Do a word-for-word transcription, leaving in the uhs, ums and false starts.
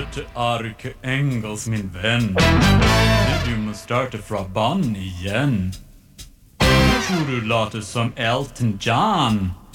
heter Arkangels, min vän. Du måste starta från barn igen. Nu tror du låter som Elton John.